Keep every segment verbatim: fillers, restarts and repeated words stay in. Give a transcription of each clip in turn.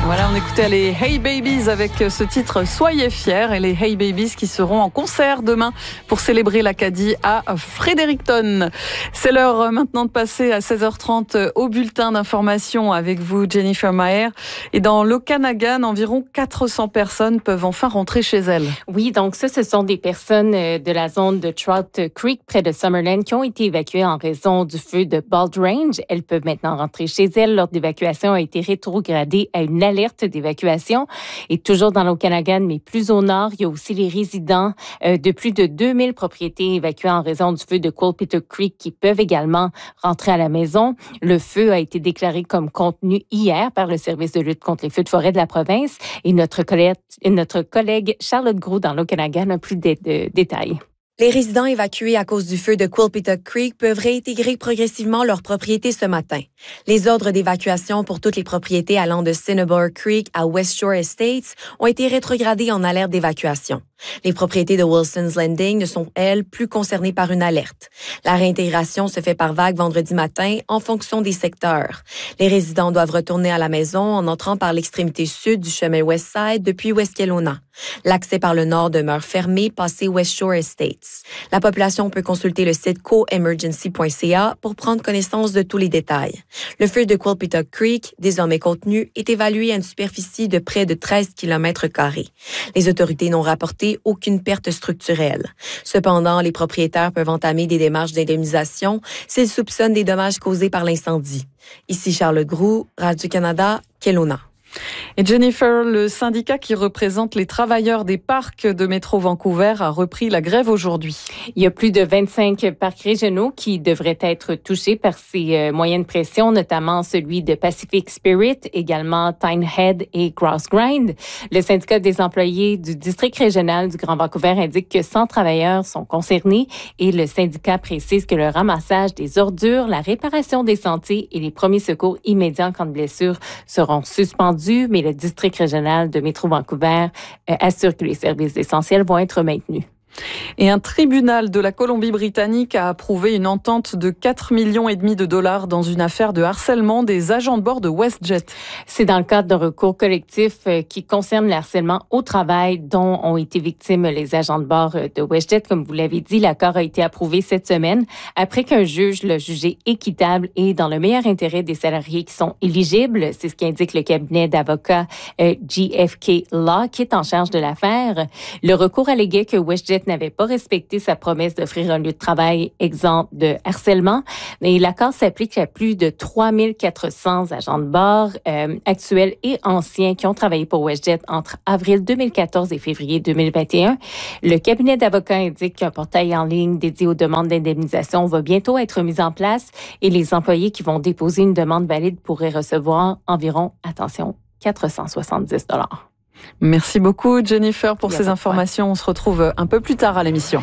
Voilà, on écoutait les Hey Babies avec ce titre Soyez fiers et les Hey Babies qui seront en concert demain pour célébrer l'Acadie à Fredericton. C'est l'heure maintenant de passer à seize heures trente au bulletin d'information avec vous, Jennifer Maher. Et dans l'Okanagan, environ quatre cents personnes peuvent enfin rentrer chez elles. Oui, donc ça, ce sont des personnes de la zone de Trout Creek près de Summerland qui ont été évacuées en raison du feu de Bald Range. Elles peuvent maintenant rentrer chez elles. L'ordre d'évacuation a été rétrogradé à une alerte d'évacuation. Et toujours dans l'Okanagan, mais plus au nord, il y a aussi les résidents euh, de plus de deux mille propriétés évacuées en raison du feu de Coalpeter Creek qui peuvent également rentrer à la maison. Le feu a été déclaré comme contenu hier par le service de lutte contre les feux de forêt de la province. Et notre collègue, notre collègue Charlotte Groulx dans l'Okanagan a plus de, de détails. Les résidents évacués à cause du feu de Coalpeter Creek peuvent réintégrer progressivement leurs propriétés ce matin. Les ordres d'évacuation pour toutes les propriétés allant de Cinnabar Creek à West Shore Estates ont été rétrogradés en alerte d'évacuation. Les propriétés de Wilson's Landing ne sont, elles, plus concernées par une alerte. La réintégration se fait par vague vendredi matin en fonction des secteurs. Les résidents doivent retourner à la maison en entrant par l'extrémité sud du chemin West Side depuis West Kelowna. L'accès par le nord demeure fermé passé West Shore Estates. La population peut consulter le site co emergency point c a pour prendre connaissance de tous les détails. Le feu de Coalpeter Creek, désormais contenu, est évalué à une superficie de près de treize kilomètres carrés. Les autorités n'ont rapporté aucune perte structurelle. Cependant, les propriétaires peuvent entamer des démarches d'indemnisation s'ils soupçonnent des dommages causés par l'incendie. Ici Charlotte Groulx, Radio-Canada, Kelowna. Et Jennifer, le syndicat qui représente les travailleurs des parcs de Métro Vancouver a repris la grève aujourd'hui. Il y a plus de vingt-cinq parcs régionaux qui devraient être touchés par ces euh, moyens de pression, notamment celui de Pacific Spirit, également Tyne Head et Grouse Grind. Le syndicat des employés du district régional du Grand Vancouver indique que cent travailleurs sont concernés et le syndicat précise que le ramassage des ordures, la réparation des sentiers et les premiers secours immédiats en cas de blessure seront suspendus. Mais le district régional de Métro Vancouver euh, assure que les services essentiels vont être maintenus. Et un tribunal de la Colombie-Britannique a approuvé une entente de quatre millions et demi de dollars dans une affaire de harcèlement des agents de bord de WestJet. C'est dans le cadre d'un recours collectif qui concerne le harcèlement au travail dont ont été victimes les agents de bord de WestJet. Comme vous l'avez dit, l'accord a été approuvé cette semaine après qu'un juge l'a jugé équitable et dans le meilleur intérêt des salariés qui sont éligibles. C'est ce qu'indique le cabinet d'avocats G F K Law qui est en charge de l'affaire. Le recours alléguait que WestJet n'avait pas respecté sa promesse d'offrir un lieu de travail exempt de harcèlement. Et l'accord s'applique à plus de trois mille quatre cents agents de bord euh, actuels et anciens qui ont travaillé pour WestJet entre avril deux mille quatorze et février deux mille vingt et un. Le cabinet d'avocats indique qu'un portail en ligne dédié aux demandes d'indemnisation va bientôt être mis en place et les employés qui vont déposer une demande valide pourraient recevoir environ, attention, quatre cent soixante-dix dollars. Merci beaucoup Jennifer pour ces informations. On se retrouve un peu plus tard à l'émission.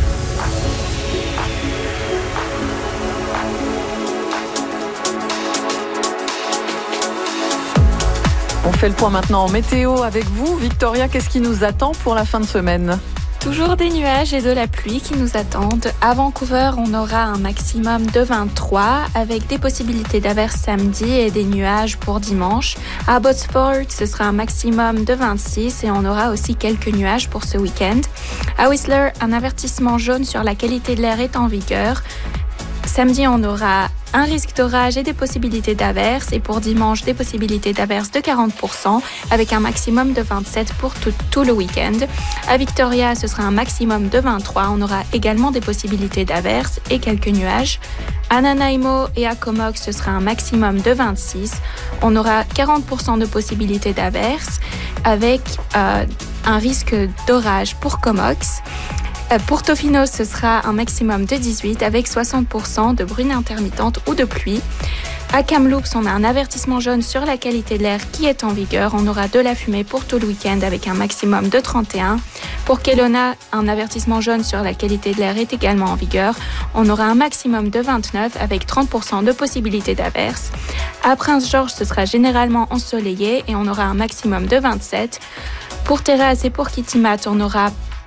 On fait le point maintenant en météo avec vous. Victoria, qu'est-ce qui nous attend pour la fin de semaine ? Toujours des nuages et de la pluie qui nous attendent. À Vancouver, on aura un maximum de vingt-trois avec des possibilités d'averses samedi et des nuages pour dimanche. À Abbotsford, ce sera un maximum de vingt-six et on aura aussi quelques nuages pour ce week-end. À Whistler, un avertissement jaune sur la qualité de l'air est en vigueur. Samedi, on aura un risque d'orage et des possibilités d'averses. Et pour dimanche, des possibilités d'averses de quarante pour cent avec un maximum de vingt-sept pour tout, tout le week-end. À Victoria, ce sera un maximum de vingt-trois. On aura également des possibilités d'averses et quelques nuages. À Nanaimo et à Comox, ce sera un maximum de vingt-six. On aura quarante pour cent de possibilités d'averses avec euh, un risque d'orage pour Comox. Pour Tofino, ce sera un maximum de dix-huit avec soixante pour cent de bruine intermittente ou de pluie. À Kamloops, on a un avertissement jaune sur la qualité de l'air qui est en vigueur. On aura de la fumée pour tout le week-end avec un maximum de trente et un. Pour Kelowna, un avertissement jaune sur la qualité de l'air est également en vigueur. On aura un maximum de vingt-neuf avec trente pour cent de possibilités d'averses. À Prince George, ce sera généralement ensoleillé et on aura un maximum de vingt-sept. Pour Terrace et pour Kitimat, on aura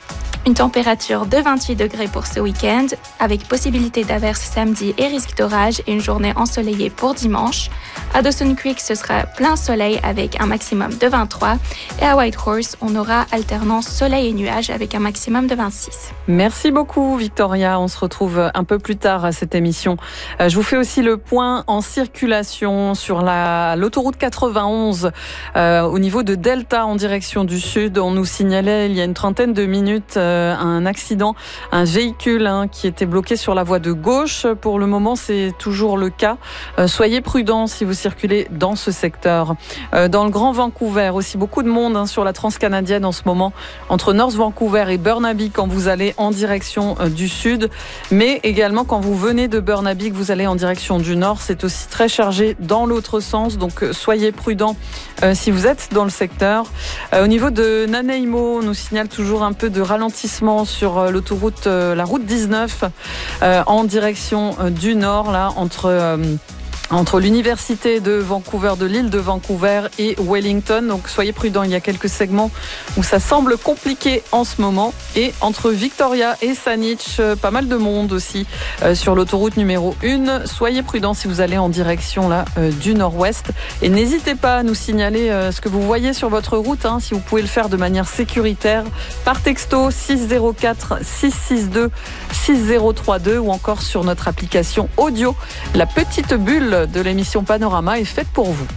Une température de vingt-huit degrés pour ce week-end, avec possibilité d'averses samedi et risque d'orage et une journée ensoleillée pour dimanche. À Dawson Creek, ce sera plein soleil avec un maximum de vingt-trois. Et à Whitehorse, on aura alternance soleil et nuages avec un maximum de vingt-six. Merci beaucoup, Victoria. On se retrouve un peu plus tard à cette émission. Je vous fais aussi le point en circulation sur la, l'autoroute quatre-vingt-onze euh, au niveau de Delta en direction du sud. On nous signalait il y a une trentaine de minutes euh, un accident, un véhicule hein, qui était bloqué sur la voie de gauche. Pour le moment, c'est toujours le cas. Euh, soyez prudents si vous circulez dans ce secteur. Euh, dans le Grand Vancouver, aussi beaucoup de monde hein, sur la transcanadienne en ce moment, entre North Vancouver et Burnaby quand vous allez en direction euh, du sud, mais également quand vous venez de Burnaby, que vous allez en direction du nord, c'est aussi très chargé dans l'autre sens, donc euh, soyez prudents euh, si vous êtes dans le secteur. Euh, au niveau de Nanaimo, on nous signale toujours un peu de ralentissement sur l'autoroute, la route dix-neuf, euh, en direction du nord, là, entre... Euh, entre l'université de Vancouver, de l'île de Vancouver et Wellington. Donc soyez prudents, il y a quelques segments où ça semble compliqué en ce moment. Et entre Victoria et Saanich, pas mal de monde aussi euh, sur l'autoroute numéro un. Soyez prudents si vous allez en direction là euh, du nord-ouest. Et n'hésitez pas à nous signaler euh, ce que vous voyez sur votre route, hein, si vous pouvez le faire de manière sécuritaire, par texto six zéro quatre six six deux six zéro trois deux ou encore sur notre application audio. La petite bulle de l'émission Panorama est faite pour vous.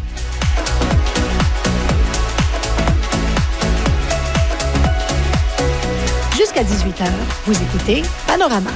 Jusqu'à dix-huit heures, vous écoutez Panorama.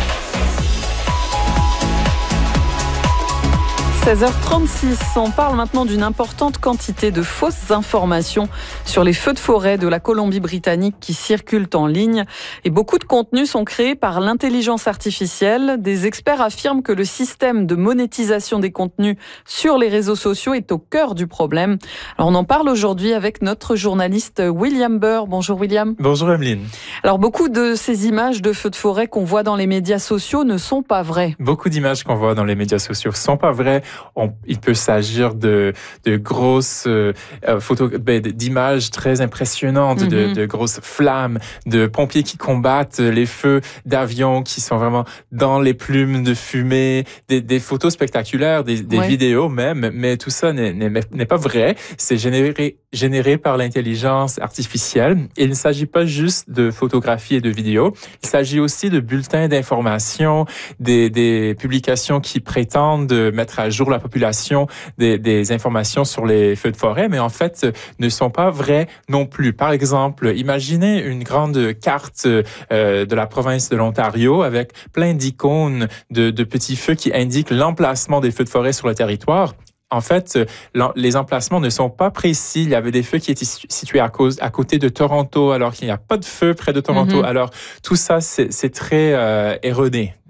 seize heures trente-six, on parle maintenant d'une importante quantité de fausses informations sur les feux de forêt de la Colombie-Britannique qui circulent en ligne. Et beaucoup de contenus sont créés par l'intelligence artificielle. Des experts affirment que le système de monétisation des contenus sur les réseaux sociaux est au cœur du problème. Alors on en parle aujourd'hui avec notre journaliste William Burr. Bonjour William. Bonjour Emeline. Alors beaucoup de ces images de feux de forêt qu'on voit dans les médias sociaux ne sont pas vraies. Beaucoup d'images qu'on voit dans les médias sociaux ne sont pas vraies. On, il peut s'agir de, de grosses euh, photos, ben, d'images très impressionnantes, mm-hmm. de, de grosses flammes, de pompiers qui combattent les feux, d'avions qui sont vraiment dans les plumes de fumée, des, des photos spectaculaires, des, des ouais. vidéos même, mais tout ça n'est, n'est, n'est pas vrai. C'est généré, généré par l'intelligence artificielle. Et il ne s'agit pas juste de photographies et de vidéos. Il s'agit aussi de bulletins d'information, des, des publications qui prétendent mettre à jour la population des, des informations sur les feux de forêt, mais en fait ne sont pas vraies non plus. Par exemple, imaginez une grande carte euh, de la province de l'Ontario avec plein d'icônes de, de petits feux qui indiquent l'emplacement des feux de forêt sur le territoire. En fait, les emplacements ne sont pas précis. Il y avait des feux qui étaient situés à, cause, à côté de Toronto, alors qu'il n'y a pas de feu près de Toronto. Mm-hmm. Alors, tout ça, c'est, c'est très euh, erroné.